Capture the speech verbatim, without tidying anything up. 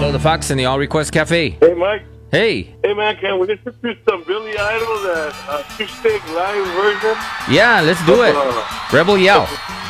Hello, the Fox and the All Request Cafe. Hey, Mike. Hey. Hey, man, can we listen to some Billy Idol, that acoustic live version? Yeah, let's do it. Uh, Rebel Yell.